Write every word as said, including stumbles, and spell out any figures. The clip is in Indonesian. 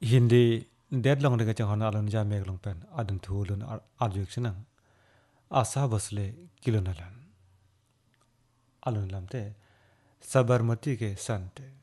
hindi deadlong de chang hona alon ja meg long pen adun thulun arjuk chinang asa basle kilonalan alun lamte sabarmati ke sante